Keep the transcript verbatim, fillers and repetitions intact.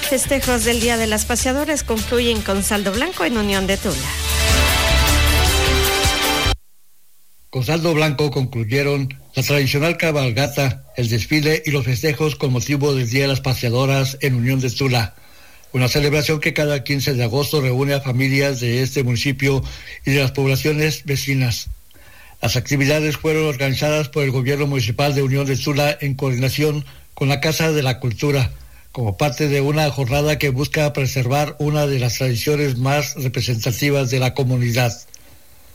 Festejos del Día de las Paseadoras concluyen con saldo blanco en Unión de Tula. Con saldo blanco concluyeron la tradicional cabalgata, el desfile y los festejos con motivo del Día de las Paseadoras en Unión de Tula. Una celebración que cada quince de agosto reúne a familias de este municipio y de las poblaciones vecinas. Las actividades fueron organizadas por el Gobierno Municipal de Unión de Tula en coordinación con la Casa de la Cultura, como parte de una jornada que busca preservar una de las tradiciones más representativas de la comunidad.